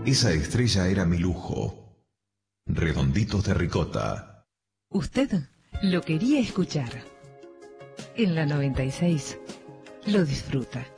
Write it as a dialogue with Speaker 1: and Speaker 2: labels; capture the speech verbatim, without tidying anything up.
Speaker 1: Esa estrella era mi lujo. Redonditos de ricota.
Speaker 2: Usted lo quería escuchar. En la noventa y seis lo disfruta.